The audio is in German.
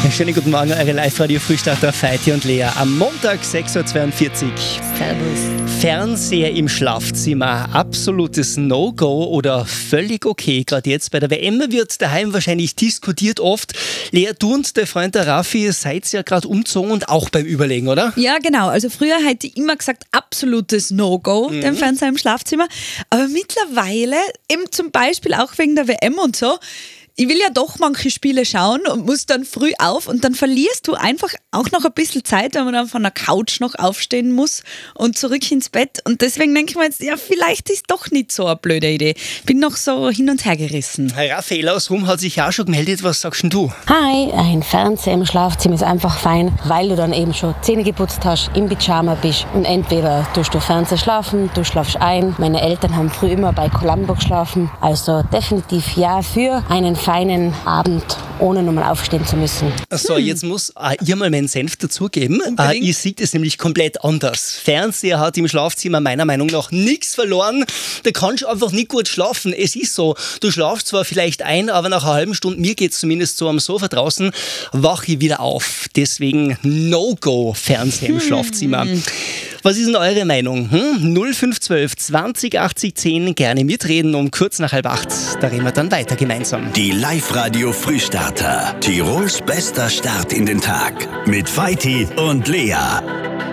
Schönen guten Morgen, eure Live-Radio-Frühstarter Feiti und Lea. Am Montag 6.42 Uhr. Servus. Fernseher im Schlafzimmer. Absolutes No-Go oder völlig okay. Gerade jetzt bei der WM wird daheim wahrscheinlich diskutiert oft. Lea, du und der Freund der Raffi seid ja gerade umgezogen und auch beim Überlegen, oder? Ja, genau. Also früher hätte ich immer gesagt, absolutes No-Go, den Fernseher im Schlafzimmer. Aber mittlerweile, eben zum Beispiel auch wegen der WM und so, ich will ja doch manche Spiele schauen und muss dann früh auf und dann verlierst du einfach auch noch ein bisschen Zeit, wenn man dann von der Couch noch aufstehen muss und zurück ins Bett. Und deswegen denke ich mir jetzt, ja, vielleicht ist doch nicht so eine blöde Idee. Bin noch so hin und her gerissen. Hey, Raffaella aus Rum hat sich auch schon gemeldet. Was sagst denn du? Hi, ein Fernseher im Schlafzimmer ist einfach fein, weil du dann eben schon Zähne geputzt hast, im Pyjama bist und entweder tust du Fernseher schlafen, du schlafst ein. Meine Eltern haben früh immer bei Columbo geschlafen, also definitiv ja für einen feinen Abend, ohne nochmal aufstehen zu müssen. So, jetzt muss ihr mal meinen Senf dazugeben. Ihr seht es nämlich komplett anders. Fernseher hat im Schlafzimmer meiner Meinung nach nichts verloren. Da kannst du einfach nicht gut schlafen. Es ist so, du schlafst zwar vielleicht ein, aber nach einer halben Stunde, mir geht es zumindest so am Sofa draußen, wache ich wieder auf. Deswegen No-Go Fernseher im Schlafzimmer. Was ist denn eure Meinung? 0512 20 80 10, gerne mitreden um kurz nach 7:30. Da reden wir dann weiter gemeinsam. Die Live-Radio Frühstarter. Tirols bester Start in den Tag. Mit Feiti und Lea.